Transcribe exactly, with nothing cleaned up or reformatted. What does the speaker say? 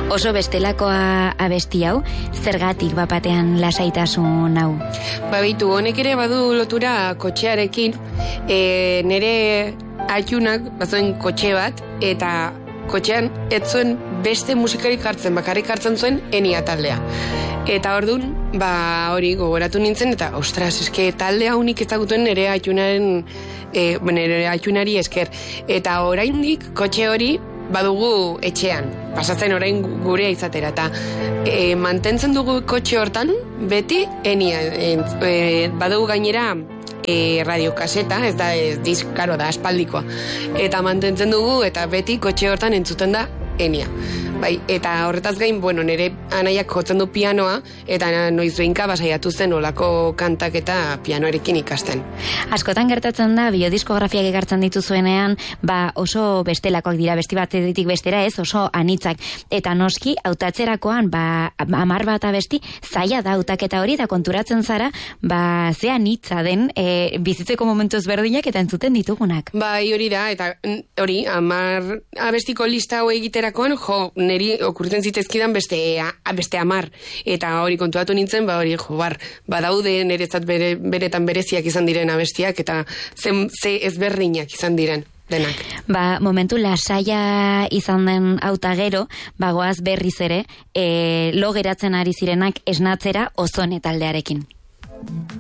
Oso bestelakoa abesti hau, zergatik bapatean lasaitasun hau? Ba bitu, honek ere badu lotura kotxearekin, e, nire aitunak bazuen kotxe bat, eta kotxean ez zuen beste musikarik hartzen, bakarrik hartzen zuen Enia taldea. Eta orduan, ba hori gogoratu nintzen, eta ostras, eske taldea unik ezagutuen nire aitunaren, e, nire aitunari esker. Eta oraindik kotxe hori badugu etxean, pasatzen orain gure izatera, eta e, mantentzen dugu kotxe hortan, beti Enia, e, e, badugu gainera e, radiokaseta, ez da, ez disk, karo da, aspaldikoa, eta mantentzen dugu, eta beti kotxe hortan entzuten da Enia. Bai, eta horretaz gain, bueno, nire anaiak jotzen du pianoa, eta noiz behinka basaiatu zen olako kantak eta pianoarekin ikasten. Askotan gertatzen da, biodiskografiak ekartzen dituzuenean, ba oso bestelakoak dira, besti batetik bestera ez, oso anitzak. Eta noski, hautatzerakoan, ba, amar bat abesti, zaila da hautaketa hori, eta konturatzen zara, ba, ze anitza den, e, bizitzeko momentu ezberdinak eta entzuten ditugunak. Bai, hori da, eta hori, amar abestiko lista hau egiterakoan, jo, neri okurtzen zitezkidan beste, a, beste amar. Eta hori kontuatu nintzen, ba hori, jo, bar, badaude niretzat bere, beretan bereziak izan diren abestiak, eta ze, ze ezberdinak izan diren denak. Ba, momentu lasaia izan den auta gero, bagoaz berriz ere, e, lo geratzen ari zirenak esnatzera Ozone taldearekin.